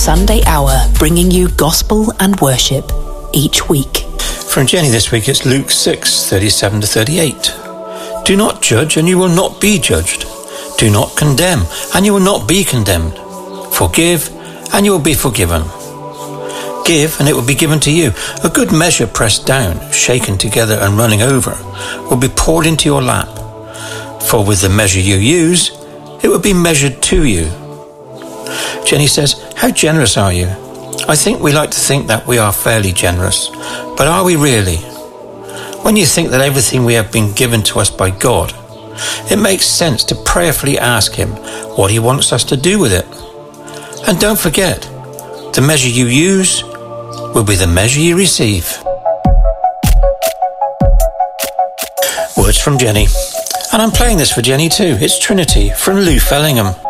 Sunday Hour, bringing you gospel and worship each week. From Jenny this week, it's Luke 6:37-38. Do not judge, and you will not be judged. Do not condemn, and you will not be condemned. Forgive, and you will be forgiven. Give, and it will be given to you. A good measure pressed down, shaken together, and running over will be poured into your lap. For with the measure you use, it will be measured to you. Jenny says, how generous are you? I think we like to think that we are fairly generous, but are we really? When you think that everything we have been given to us by God, it makes sense to prayerfully ask Him what He wants us to do with it. And don't forget, the measure you use will be the measure you receive. Words from Jenny. And I'm playing this for Jenny too. It's Trinity from Lou Fellingham.